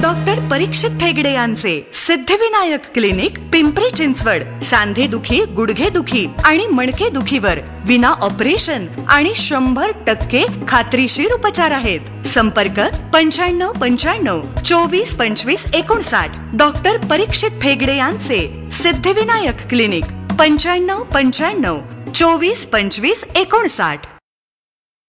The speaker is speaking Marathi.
डॉक्टर परीक्षित फेगडे यांचे सिद्धिविनायक क्लिनिक, पिंपरी चिंचवड. सांधे दुखी, गुडघे दुखी आणि मणके दुखीवर विना ऑपरेशन आणि 100% खात्रीशीर उपचार आहेत. संपर्क 9595 24 25 59. डॉक्टर परीक्षित फेगडे यांचे सिद्धिविनायक क्लिनिक, 9595 24 25 59.